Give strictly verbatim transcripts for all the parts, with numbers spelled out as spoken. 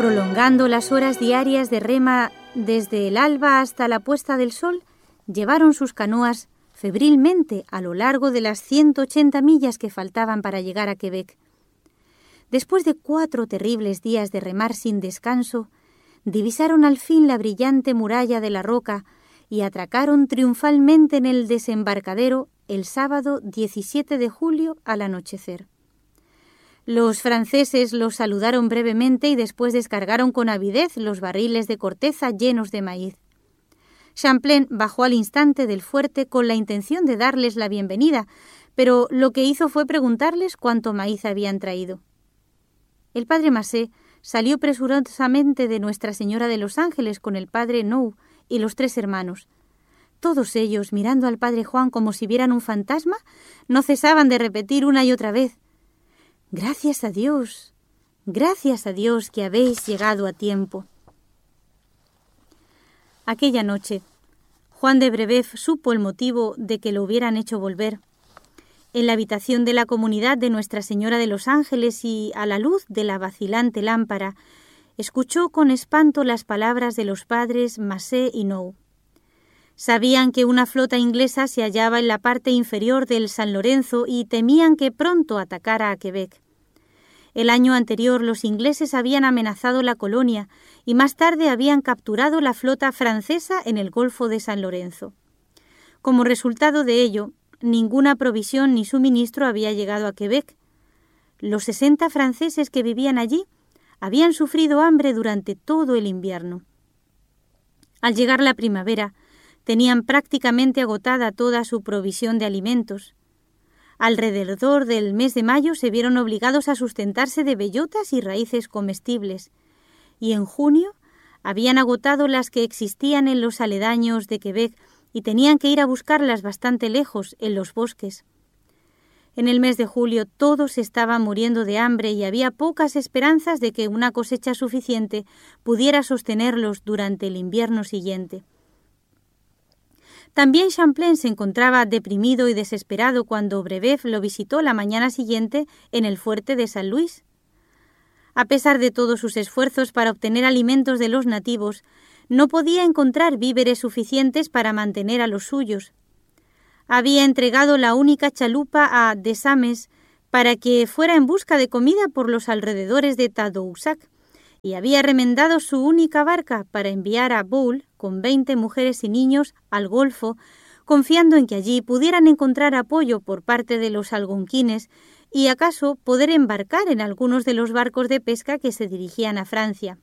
Prolongando las horas diarias de rema desde el alba hasta la puesta del sol, llevaron sus canoas febrilmente a lo largo de las ciento ochenta millas que faltaban para llegar a Quebec. Después de cuatro terribles días de remar sin descanso, divisaron al fin la brillante muralla de la Roca y atracaron triunfalmente en el desembarcadero el sábado diecisiete de julio al anochecer. Los franceses los saludaron brevemente y después descargaron con avidez los barriles de corteza llenos de maíz. Champlain bajó al instante del fuerte con la intención de darles la bienvenida, pero lo que hizo fue preguntarles cuánto maíz habían traído. El padre Massé salió presurosamente de Nuestra Señora de los Ángeles con el padre Nou y los tres hermanos. Todos ellos, mirando al padre Juan como si vieran un fantasma, no cesaban de repetir una y otra vez: «Gracias a Dios, gracias a Dios que habéis llegado a tiempo». Aquella noche, Juan de Brébeuf supo el motivo de que lo hubieran hecho volver. En la habitación de la comunidad de Nuestra Señora de los Ángeles y a la luz de la vacilante lámpara, escuchó con espanto las palabras de los padres Massé y Nou. Sabían que una flota inglesa se hallaba en la parte inferior del San Lorenzo y temían que pronto atacara a Quebec. El año anterior los ingleses habían amenazado la colonia y más tarde habían capturado la flota francesa en el Golfo de San Lorenzo. Como resultado de ello, ninguna provisión ni suministro había llegado a Quebec. Los sesenta franceses que vivían allí habían sufrido hambre durante todo el invierno. Al llegar la primavera, tenían prácticamente agotada toda su provisión de alimentos. Alrededor del mes de mayo se vieron obligados a sustentarse de bellotas y raíces comestibles, y en junio habían agotado las que existían en los aledaños de Quebec y tenían que ir a buscarlas bastante lejos, en los bosques. En el mes de julio todos estaban muriendo de hambre y había pocas esperanzas de que una cosecha suficiente pudiera sostenerlos durante el invierno siguiente. También Champlain se encontraba deprimido y desesperado cuando Brébeuf lo visitó la mañana siguiente en el fuerte de San Luis. A pesar de todos sus esfuerzos para obtener alimentos de los nativos, no podía encontrar víveres suficientes para mantener a los suyos. Había entregado la única chalupa a Desames para que fuera en busca de comida por los alrededores de Tadoussac, y había remendado su única barca para enviar a Boulle con veinte mujeres y niños al Golfo, confiando en que allí pudieran encontrar apoyo por parte de los algonquines y acaso poder embarcar en algunos de los barcos de pesca que se dirigían a Francia.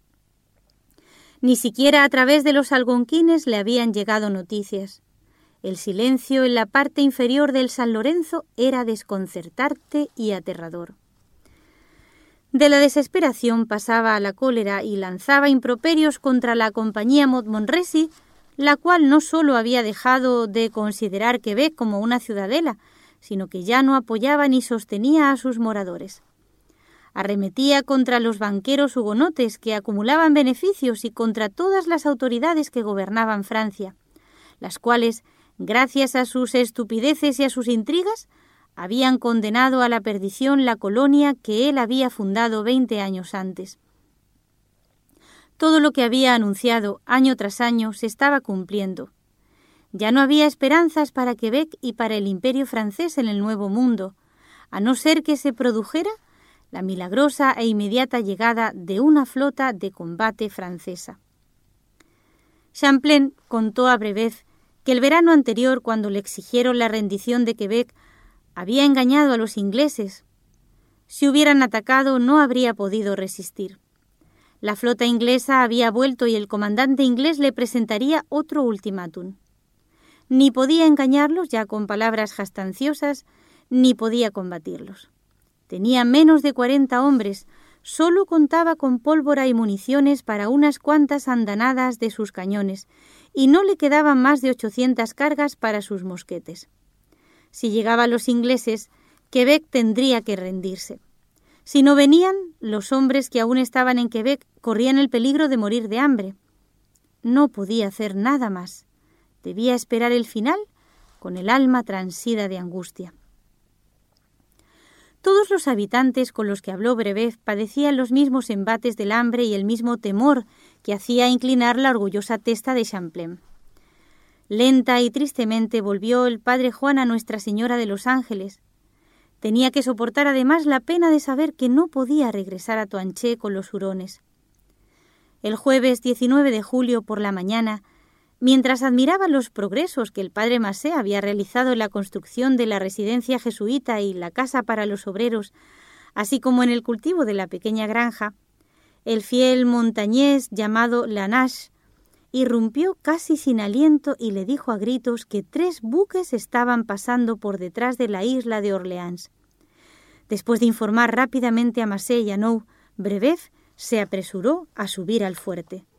Ni siquiera a través de los algonquines le habían llegado noticias. El silencio en la parte inferior del San Lorenzo era desconcertante y aterrador. De la desesperación pasaba a la cólera y lanzaba improperios contra la compañía Montmorency, la cual no solo había dejado de considerar Quebec como una ciudadela, sino que ya no apoyaba ni sostenía a sus moradores. Arremetía contra los banqueros hugonotes que acumulaban beneficios y contra todas las autoridades que gobernaban Francia, las cuales, gracias a sus estupideces y a sus intrigas, habían condenado a la perdición la colonia que él había fundado veinte años antes. Todo lo que había anunciado año tras año se estaba cumpliendo. Ya no había esperanzas para Quebec y para el Imperio francés en el Nuevo Mundo, a no ser que se produjera la milagrosa e inmediata llegada de una flota de combate francesa. Champlain contó a Brébeuf que el verano anterior, cuando le exigieron la rendición de Quebec, había engañado a los ingleses. Si hubieran atacado, no habría podido resistir. La flota inglesa había vuelto y el comandante inglés le presentaría otro ultimátum. Ni podía engañarlos ya con palabras jactanciosas, ni podía combatirlos. Tenía menos de cuarenta hombres, solo contaba con pólvora y municiones para unas cuantas andanadas de sus cañones, y no le quedaban más de ochocientas cargas para sus mosquetes. Si llegaban los ingleses, Quebec tendría que rendirse. Si no venían, los hombres que aún estaban en Quebec corrían el peligro de morir de hambre. No podía hacer nada más. Debía esperar el final con el alma transida de angustia. Todos los habitantes con los que habló Brebeuf padecían los mismos embates del hambre y el mismo temor que hacía inclinar la orgullosa testa de Champlain. Lenta y tristemente volvió el padre Juan a Nuestra Señora de los Ángeles. Tenía que soportar además la pena de saber que no podía regresar a Toanché con los hurones. El jueves diecinueve de julio por la mañana, mientras admiraba los progresos que el padre Massé había realizado en la construcción de la residencia jesuita y la casa para los obreros, así como en el cultivo de la pequeña granja, el fiel montañés llamado Lanache irrumpió casi sin aliento y le dijo a gritos que tres buques estaban pasando por detrás de la isla de Orleans. Después de informar rápidamente a Massé y a Nou, Brebeuf se apresuró a subir al fuerte.